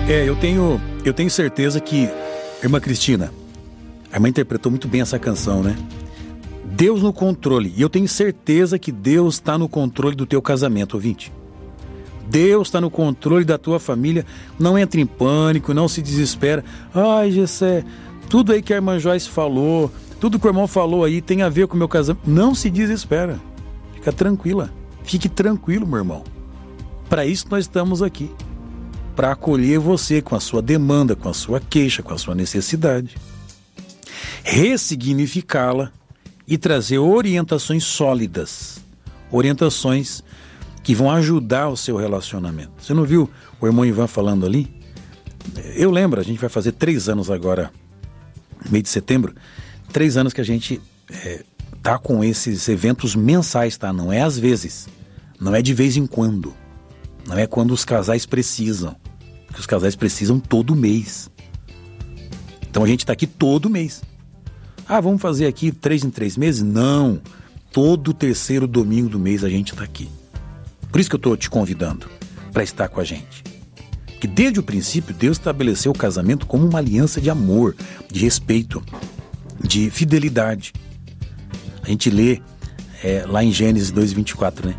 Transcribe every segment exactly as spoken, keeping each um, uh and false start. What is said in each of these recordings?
É, eu tenho, eu tenho certeza que, irmã Cristina, a irmã interpretou muito bem essa canção, né? Deus no controle. E eu tenho certeza que Deus está no controle do teu casamento, ouvinte. Deus está no controle da tua família. Não entre em pânico, não se desespera. Ai, Gessé, tudo aí que a irmã Joyce falou, tudo que o irmão falou aí tem a ver com o meu casamento. Não se desespera. Fica tranquila. Fique tranquilo, meu irmão. Para isso nós estamos aqui. Para acolher você com a sua demanda, com a sua queixa, com a sua necessidade. Ressignificá-la e trazer orientações sólidas. Orientações que vão ajudar o seu relacionamento. Você não viu o irmão Ivan falando ali? Eu lembro, a gente vai fazer três anos agora, meio de setembro, três anos que a gente é, tá com esses eventos mensais, tá? Não é às vezes, não é de vez em quando, não é quando os casais precisam, porque os casais precisam todo mês. Então a gente tá aqui todo mês. Ah, vamos fazer aqui três em três meses? Não, todo terceiro domingo do mês a gente tá aqui. Por isso que eu estou te convidando para estar com a gente. Que desde o princípio Deus estabeleceu o casamento como uma aliança de amor, de respeito, de fidelidade. A gente lê é, lá em Gênesis dois, vinte e quatro, né?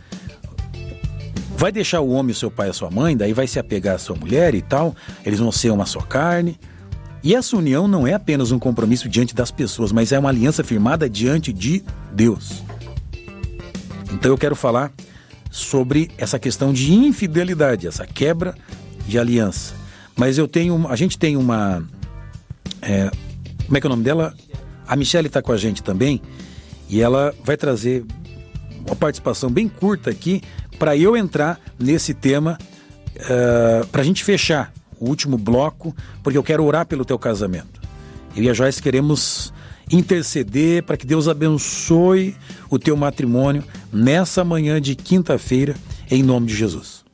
Vai deixar o homem, o seu pai e a sua mãe, daí vai se apegar à sua mulher e tal, eles vão ser uma só carne. E essa união não é apenas um compromisso diante das pessoas, mas é uma aliança firmada diante de Deus. Então eu quero falar sobre essa questão de infidelidade, essa quebra de aliança. Mas eu tenho, a gente tem uma, é, como é que é o nome dela? A Michele está com a gente também, e ela vai trazer uma participação bem curta aqui, para eu entrar nesse tema, uh, para a gente fechar o último bloco, porque eu quero orar pelo teu casamento. Eu e a Joyce queremos interceder para que Deus abençoe o teu matrimônio nessa manhã de quinta-feira, em nome de Jesus.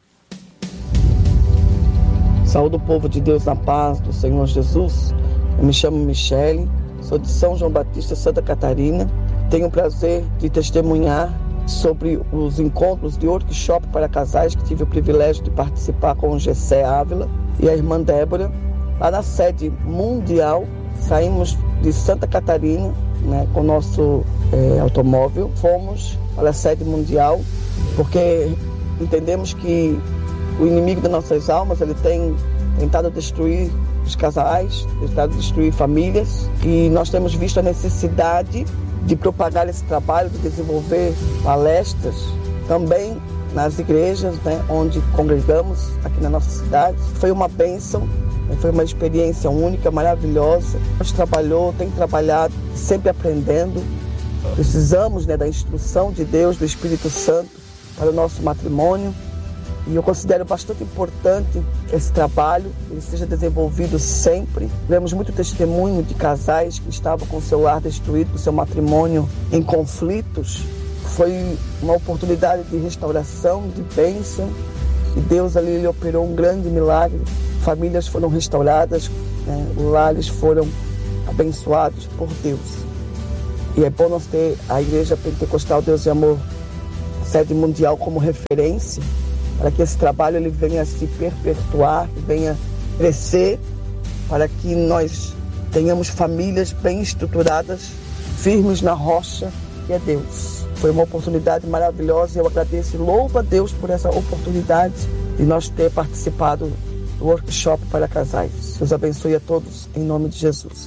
Saúde o povo de Deus na paz do Senhor Jesus. Eu me chamo Michele, sou de São João Batista, Santa Catarina. Tenho o prazer de testemunhar sobre os encontros de workshop para casais que tive o privilégio de participar com o Gessé Ávila e a irmã Débora, lá na sede mundial. Saímos de Santa Catarina, né, com o nosso é, automóvel, fomos para a sede mundial, porque entendemos que o inimigo das nossas almas, ele tem tentado destruir os casais, tentado destruir famílias, e nós temos visto a necessidade de propagar esse trabalho, de desenvolver palestras também nas igrejas, né, onde congregamos aqui na nossa cidade. Foi uma bênção, foi uma experiência única, maravilhosa. A gente trabalhou, tem trabalhado, sempre aprendendo. Precisamos, né, da instrução de Deus, do Espírito Santo para o nosso matrimônio. E eu considero bastante importante que esse trabalho ele seja desenvolvido sempre. Vemos muito testemunho de casais que estavam com o seu lar destruído, com o seu matrimônio em conflitos. Foi uma oportunidade de restauração, de bênção. E Deus ali ele operou um grande milagre. Famílias foram restauradas, né? Lares foram abençoados por Deus. E é bom nós ter a Igreja Pentecostal Deus e Amor, sede mundial, como referência, para que esse trabalho ele venha a se perpetuar, que venha crescer, para que nós tenhamos famílias bem estruturadas, firmes na rocha, que é Deus. Foi uma oportunidade maravilhosa e eu agradeço e louvo a Deus por essa oportunidade de nós ter participado do workshop para casais. Deus abençoe a todos, em nome de Jesus.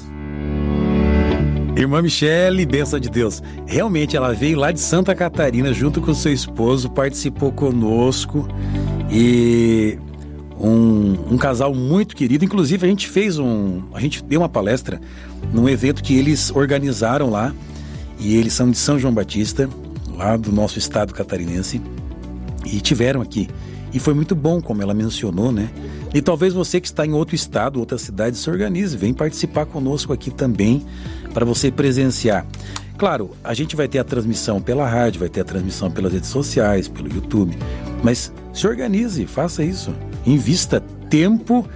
Irmã Michele, bênção de Deus. Realmente, ela veio lá de Santa Catarina junto com seu esposo, participou conosco e um, um casal muito querido. Inclusive, a gente fez um... A gente deu uma palestra num evento que eles organizaram lá e eles são de São João Batista, lá do nosso estado catarinense, e tiveram aqui. E foi muito bom, como ela mencionou, né? E talvez você que está em outro estado, outra cidade, se organize, vem participar conosco aqui também, para você presenciar. Claro, a gente vai ter a transmissão pela rádio, vai ter a transmissão pelas redes sociais, pelo YouTube, mas se organize, faça isso. Invista tempo,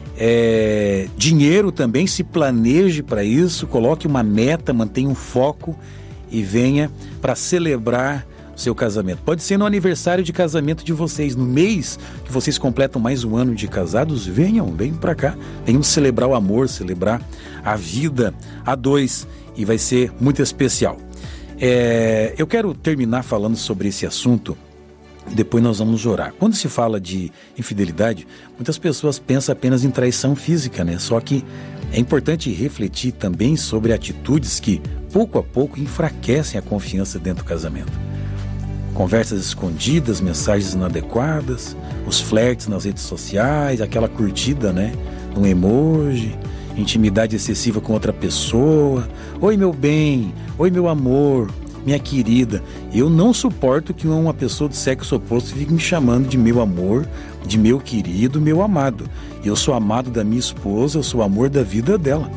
é, dinheiro também, se planeje para isso, coloque uma meta, mantenha um foco e venha para celebrar o seu casamento. Pode ser no aniversário de casamento de vocês, no mês que vocês completam mais um ano de casados, venham, venham para cá, venham celebrar o amor, celebrar a vida a dois, e vai ser muito especial. É, eu quero terminar falando sobre esse assunto, depois nós vamos orar. Quando se fala de infidelidade, muitas pessoas pensam apenas em traição física, né? Só que é importante refletir também sobre atitudes que, pouco a pouco, enfraquecem a confiança dentro do casamento. Conversas escondidas, mensagens inadequadas, os flertes nas redes sociais, aquela curtida, né, um emoji, intimidade excessiva com outra pessoa. Oi, meu bem, oi, meu amor, minha querida. Eu não suporto que uma pessoa do sexo oposto fique me chamando de meu amor, de meu querido, meu amado. Eu sou amado da minha esposa, eu sou amor da vida dela.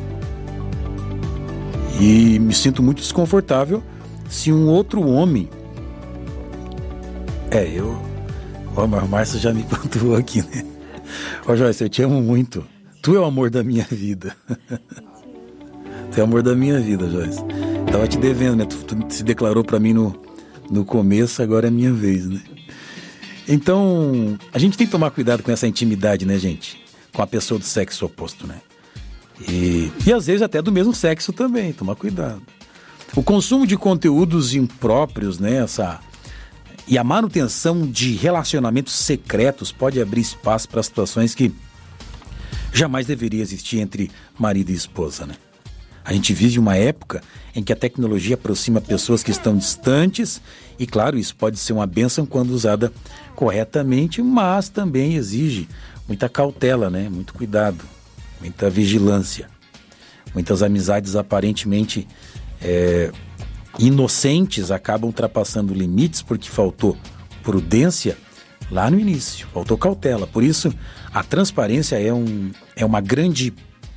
E me sinto muito desconfortável se um outro homem... É, eu... O Márcio já me pontuou aqui, né? Ó, Joyce, eu te amo muito. Tu é o amor da minha vida. Tu é o amor da minha vida, Joyce. Tava te devendo, né? Tu, tu se declarou pra mim no, no começo, agora é minha vez, né? Então, a gente tem que tomar cuidado com essa intimidade, né, gente? Com a pessoa do sexo oposto, né? E, e às vezes até do mesmo sexo também, tomar cuidado. O consumo de conteúdos impróprios, né? Essa... E a manutenção de relacionamentos secretos pode abrir espaço para situações que jamais deveria existir entre marido e esposa, né? A gente vive uma época em que a tecnologia aproxima pessoas que estão distantes e, claro, isso pode ser uma bênção quando usada corretamente, mas também exige muita cautela, né? Muito cuidado, muita vigilância. Muitas amizades aparentemente é, inocentes acabam ultrapassando limites porque faltou prudência lá no início, faltou cautela. Por isso, a transparência é, um, é uma grande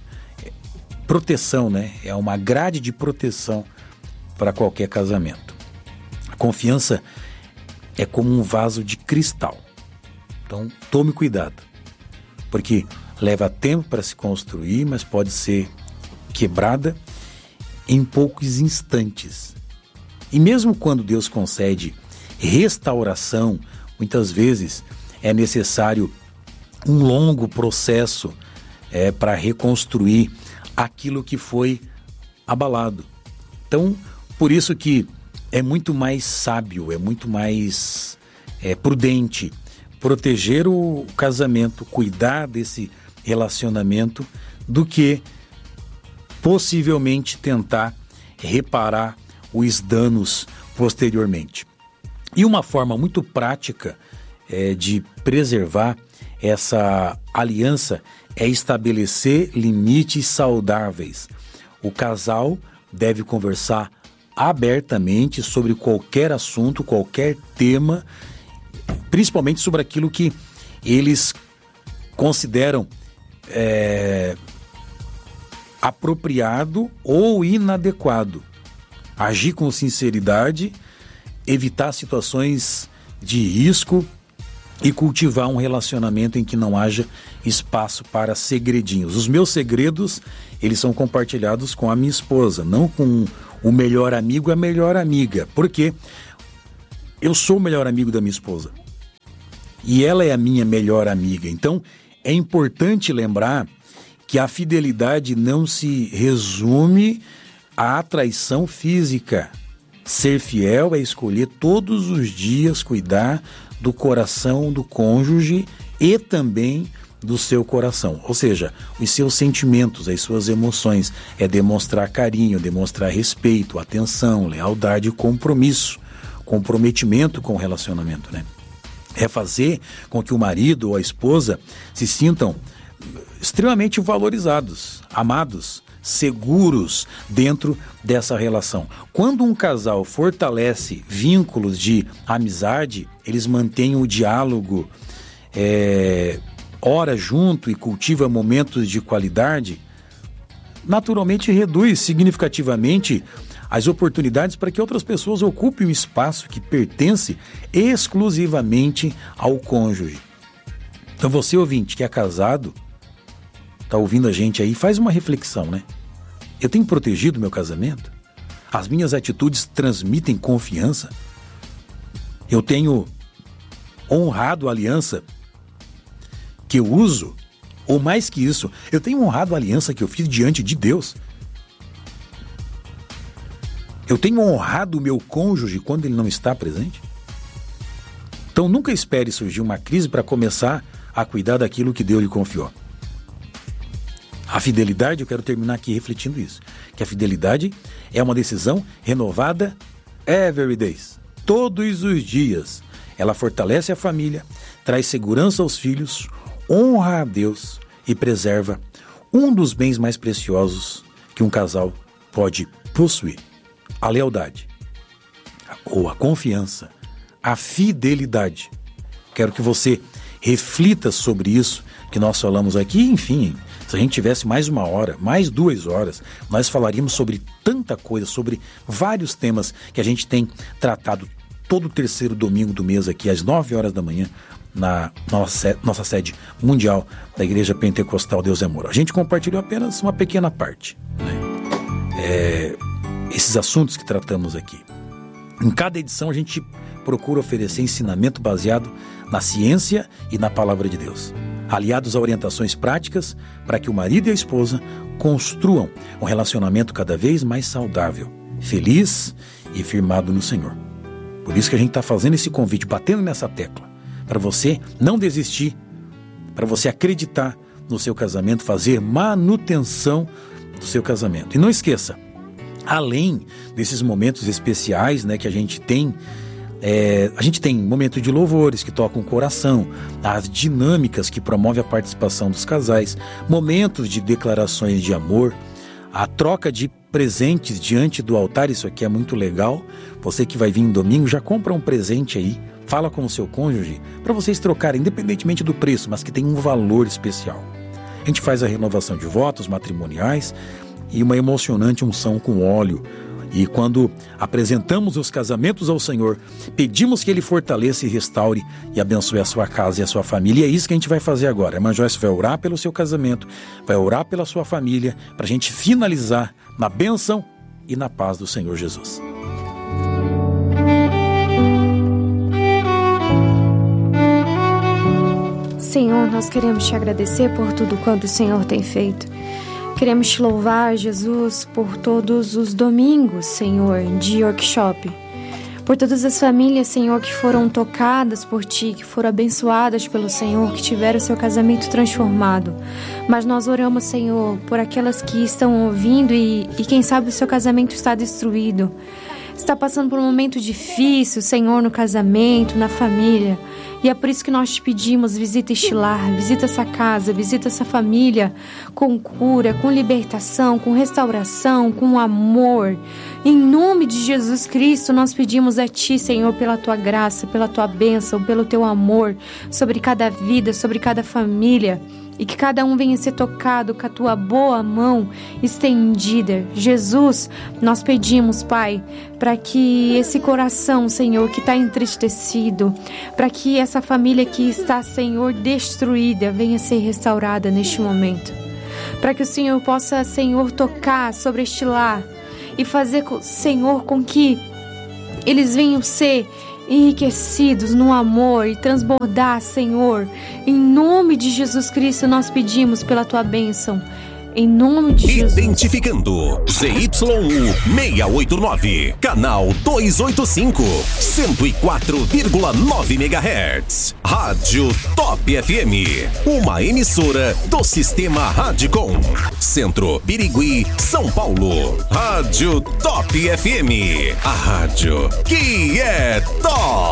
proteção, né? É uma grade de proteção para qualquer casamento. A confiança é como um vaso de cristal. Então, tome cuidado, porque leva tempo para se construir, mas pode ser quebrada em poucos instantes. E mesmo quando Deus concede restauração, muitas vezes é necessário um longo processo é, para reconstruir aquilo que foi abalado. Então, por isso que é muito mais sábio, é muito mais é, prudente proteger o casamento, cuidar desse relacionamento, do que possivelmente tentar reparar os danos posteriormente. E uma forma muito prática é, de preservar essa aliança é estabelecer limites saudáveis. O casal deve conversar abertamente sobre qualquer assunto, qualquer tema, principalmente sobre aquilo que eles consideram é, apropriado ou inadequado. Agir com sinceridade, evitar situações de risco e cultivar um relacionamento em que não haja espaço para segredinhos. Os meus segredos, eles são compartilhados com a minha esposa, não com o melhor amigo e a melhor amiga, porque eu sou o melhor amigo da minha esposa e ela é a minha melhor amiga. Então, é importante lembrar que a fidelidade não se resume à traição física. Ser fiel é escolher todos os dias cuidar do coração do cônjuge e também do seu coração, ou seja, os seus sentimentos, as suas emoções. É demonstrar carinho, demonstrar respeito, atenção, lealdade e compromisso, comprometimento com o relacionamento, né? É fazer com que o marido ou a esposa se sintam extremamente valorizados, amados, seguros dentro dessa relação. Quando um casal fortalece vínculos de amizade, eles mantêm o diálogo, é, ora junto e cultiva momentos de qualidade, naturalmente reduz significativamente as oportunidades para que outras pessoas ocupem um espaço que pertence exclusivamente ao cônjuge. Então você, ouvinte, que é casado, está ouvindo a gente aí, faz uma reflexão, né? Eu tenho protegido meu casamento? As minhas atitudes transmitem confiança? Eu tenho honrado a aliança que eu uso, ou mais que isso, eu tenho honrado a aliança que eu fiz diante de Deus. Eu tenho honrado o meu cônjuge quando ele não está presente. Então nunca espere surgir uma crise para começar a cuidar daquilo que Deus lhe confiou. A fidelidade, eu quero terminar aqui refletindo isso, que a fidelidade é uma decisão renovada every day, todos os dias. Ela fortalece a família, traz segurança aos filhos, honra a Deus e preserva um dos bens mais preciosos que um casal pode possuir: a lealdade, ou a confiança, a fidelidade. Quero que você reflita sobre isso que nós falamos aqui. Enfim, se a gente tivesse mais uma hora, mais duas horas, nós falaríamos sobre tanta coisa, sobre vários temas que a gente tem tratado todo terceiro domingo do mês aqui, às nove horas da manhã, na nossa, nossa sede mundial da Igreja Pentecostal Deus é Amor. A gente compartilhou apenas uma pequena parte, né? É, esses assuntos que tratamos aqui. Em cada edição a gente procura oferecer ensinamento baseado na ciência e na palavra de Deus, aliados a orientações práticas para que o marido e a esposa construam um relacionamento cada vez mais saudável, feliz e firmado no Senhor. Por isso que a gente está fazendo esse convite, batendo nessa tecla, para você não desistir, para você acreditar no seu casamento, fazer manutenção do seu casamento. E não esqueça, além desses momentos especiais, né, que a gente tem, é, a gente tem momentos de louvores que tocam o coração, as dinâmicas que promovem a participação dos casais, momentos de declarações de amor, a troca de presentes diante do altar. Isso aqui é muito legal. Você que vai vir no domingo, já compra um presente aí, fala com o seu cônjuge, para vocês trocarem, independentemente do preço, mas que tem um valor especial. A gente faz a renovação de votos matrimoniais e uma emocionante unção com óleo. E quando apresentamos os casamentos ao Senhor, pedimos que Ele fortaleça e restaure e abençoe a sua casa e a sua família. E é isso que a gente vai fazer agora. A irmã Joyce vai orar pelo seu casamento, vai orar pela sua família, para a gente finalizar na bênção e na paz do Senhor Jesus. Senhor, nós queremos te agradecer por tudo quanto o Senhor tem feito. Queremos te louvar, Jesus, por todos os domingos, Senhor, de workshop. Por todas as famílias, Senhor, que foram tocadas por Ti, que foram abençoadas pelo Senhor, que tiveram seu casamento transformado. Mas nós oramos, Senhor, por aquelas que estão ouvindo e, e quem sabe o seu casamento está destruído. Está passando por um momento difícil, Senhor, no casamento, na família. E é por isso que nós te pedimos, visita este lar, visita essa casa, visita essa família com cura, com libertação, com restauração, com amor. Em nome de Jesus Cristo, nós pedimos a Ti, Senhor, pela Tua graça, pela Tua bênção, pelo Teu amor sobre cada vida, sobre cada família. E que cada um venha ser tocado com a Tua boa mão estendida. Jesus, nós pedimos, Pai, para que esse coração, Senhor, que está entristecido, para que essa família que está, Senhor, destruída, venha ser restaurada neste momento. Para que o Senhor possa, Senhor, tocar sobre este lar e fazer, Senhor, com que eles venham ser enriquecidos no amor e transbordar, Senhor. Em nome de Jesus Cristo, nós pedimos pela Tua bênção. Em nome de Jesus. Identificando Z Y U seiscentos e oitenta e nove, canal duzentos e oitenta e cinco, cento e quatro vírgula nove megahertz. Rádio Top F M, uma emissora do Sistema Radicom. Centro, Birigui, São Paulo. Rádio Top F M, a rádio que é top.